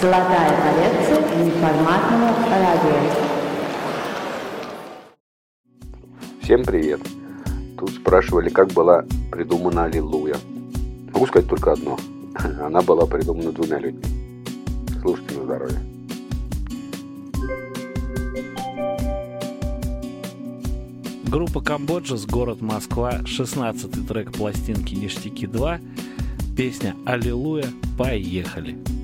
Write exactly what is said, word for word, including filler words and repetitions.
Золотая коллекция неформатного радио. Всем привет! Тут спрашивали, как была придумана «Аллилуйя». Могу сказать только одно. Она была придумана двумя людьми. Слушайте на здоровье. Группа Камбоджас, город Москва, шестнадцатый трек пластинки «Ништяки два», песня «Аллилуйя», поехали!